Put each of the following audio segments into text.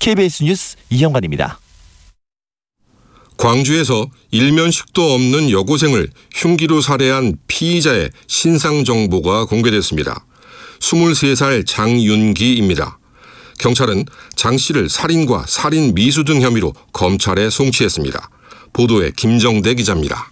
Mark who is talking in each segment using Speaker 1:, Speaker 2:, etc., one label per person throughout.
Speaker 1: KBS 뉴스 이형관입니다.
Speaker 2: 광주에서 일면식도 없는 여고생을 흉기로 살해한 피의자의 신상 정보가 공개됐습니다. 23살 장윤기입니다. 경찰은 장 씨를 살인과 살인 미수 등 혐의로 검찰에 송치했습니다. 보도에 김정대 기자입니다.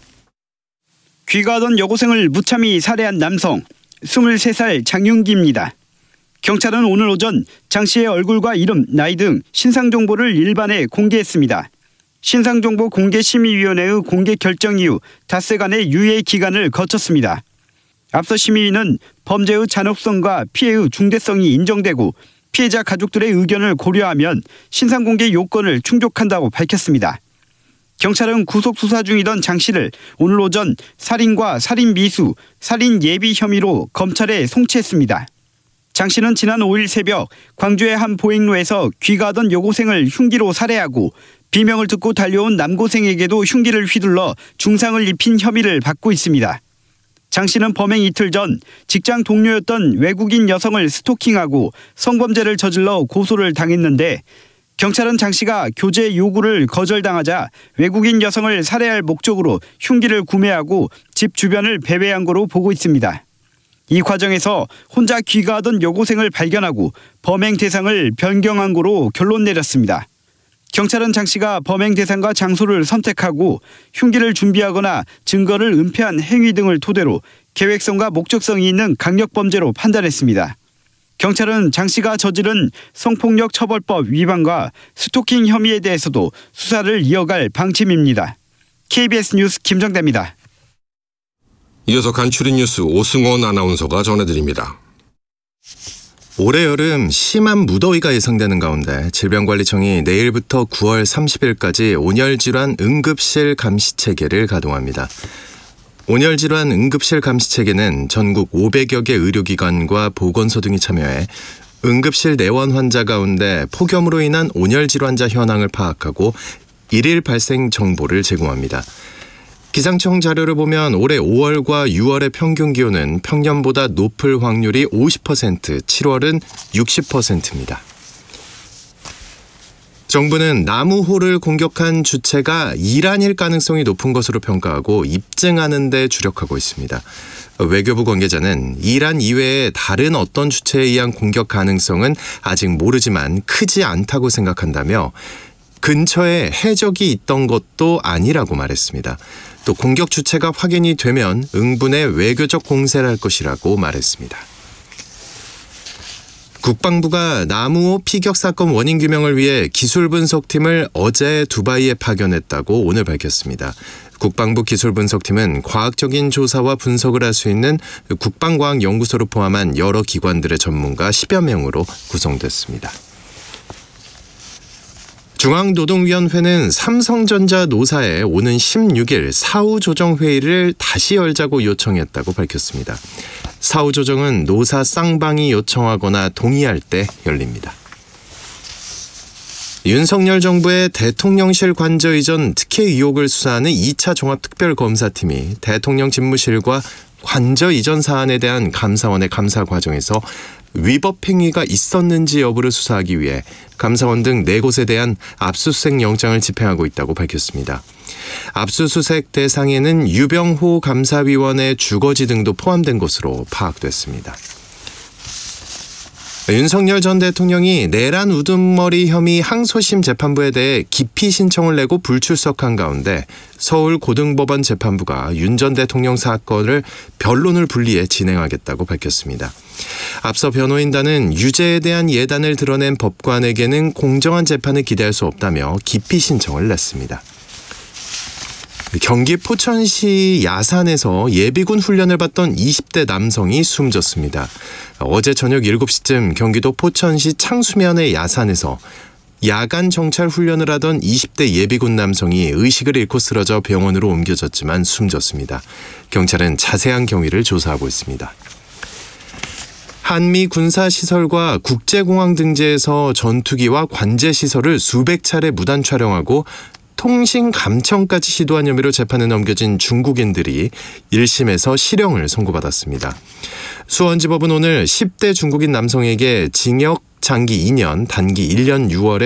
Speaker 3: 귀가하던 여고생을 무참히 살해한 남성 23살 장윤기입니다. 경찰은 오늘 오전 장 씨의 얼굴과 이름, 나이 등 신상 정보를 일반에 공개했습니다. 신상정보 공개심의위원회의 공개 결정 이후 닷새간의 유예 기간을 거쳤습니다. 앞서 심의위는 범죄의 잔혹성과 피해의 중대성이 인정되고 피해자 가족들의 의견을 고려하면 신상공개 요건을 충족한다고 밝혔습니다. 경찰은 구속 수사 중이던 장 씨를 오늘 오전 살인과 살인 미수, 살인 예비 혐의로 검찰에 송치했습니다. 장 씨는 지난 5일 새벽 광주의 한 보행로에서 귀가하던 여고생을 흉기로 살해하고 비명을 듣고 달려온 남고생에게도 흉기를 휘둘러 중상을 입힌 혐의를 받고 있습니다. 장 씨는 범행 이틀 전 직장 동료였던 외국인 여성을 스토킹하고 성범죄를 저질러 고소를 당했는데 경찰은 장 씨가 교제 요구를 거절당하자 외국인 여성을 살해할 목적으로 흉기를 구매하고 집 주변을 배회한 거로 보고 있습니다. 이 과정에서 혼자 귀가하던 여고생을 발견하고 범행 대상을 변경한 거로 결론 내렸습니다. 경찰은 장 씨가 범행 대상과 장소를 선택하고 흉기를 준비하거나 증거를 은폐한 행위 등을 토대로 계획성과 목적성이 있는 강력범죄로 판단했습니다. 경찰은 장 씨가 저지른 성폭력 처벌법 위반과 스토킹 혐의에 대해서도 수사를 이어갈 방침입니다. KBS 뉴스 김정대입니다.
Speaker 2: 이어서 간추린 뉴스 오승원 아나운서가 전해드립니다.
Speaker 4: 올해 여름 심한 무더위가 예상되는 가운데 질병관리청이 내일부터 9월 30일까지 온열질환 응급실 감시체계를 가동합니다. 온열질환 응급실 감시체계는 전국 500여 개 의료기관과 보건소 등이 참여해 응급실 내원 환자 가운데 폭염으로 인한 온열질환자 현황을 파악하고 일일 발생 정보를 제공합니다. 기상청 자료를 보면 올해 5월과 6월의 평균 기온은 평년보다 높을 확률이 50%, 7월은 60%입니다. 정부는 나무호를 공격한 주체가 이란일 가능성이 높은 것으로 평가하고 입증하는 데 주력하고 있습니다. 외교부 관계자는 이란 이외에 다른 어떤 주체에 의한 공격 가능성은 아직 모르지만 크지 않다고 생각한다며 근처에 해적이 있던 것도 아니라고 말했습니다. 또 공격 주체가 확인이 되면 응분의 외교적 공세를 할 것이라고 말했습니다. 국방부가 나무호 피격 사건 원인 규명을 위해 기술 분석팀을 어제 두바이에 파견했다고 오늘 밝혔습니다. 국방부 기술 분석팀은 과학적인 조사와 분석을 할 수 있는 국방과학연구소를 포함한 여러 기관들의 전문가 10여 명으로 구성됐습니다. 중앙노동위원회는 삼성전자 노사에 오는 16일 사후조정회의를 다시 열자고 요청했다고 밝혔습니다. 사후조정은 노사 쌍방이 요청하거나 동의할 때 열립니다. 윤석열 정부의 대통령실 관저 이전 특혜 의혹을 수사하는 2차 종합특별검사팀이 대통령 집무실과 관저 이전 사안에 대한 감사원의 감사 과정에서 위법 행위가 있었는지 여부를 수사하기 위해 감사원 등 4곳에 대한 압수수색 영장을 집행하고 있다고 밝혔습니다. 압수수색 대상에는 유병호 감사위원의 주거지 등도 포함된 것으로 파악됐습니다. 윤석열 전 대통령이 내란 우두머리 혐의 항소심 재판부에 대해 기피 신청을 내고 불출석한 가운데 서울고등법원 재판부가 윤 전 대통령 사건을 변론을 분리해 진행하겠다고 밝혔습니다. 앞서 변호인단은 유죄에 대한 예단을 드러낸 법관에게는 공정한 재판을 기대할 수 없다며 기피 신청을 냈습니다. 경기 포천시 야산에서 예비군 훈련을 받던 20대 남성이 숨졌습니다. 어제 저녁 7시쯤 경기도 포천시 창수면의 야산에서 야간 정찰 훈련을 하던 20대 예비군 남성이 의식을 잃고 쓰러져 병원으로 옮겨졌지만 숨졌습니다. 경찰은 자세한 경위를 조사하고 있습니다. 한미 군사시설과 국제공항 등지에서 전투기와 관제시설을 수백 차례 무단 촬영하고 통신 감청까지 시도한 혐의로 재판에 넘겨진 중국인들이 1심에서 실형을 선고받았습니다. 수원지법은 오늘 10대 중국인 남성에게 징역 장기 2년, 단기 1년 6월에